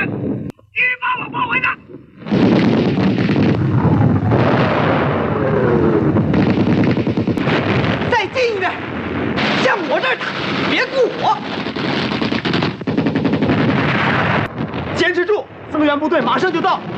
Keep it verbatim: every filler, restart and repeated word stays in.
人，你把我包围的。 再近一点，向我这儿打，别顾我。坚持住，增援部队马上就到。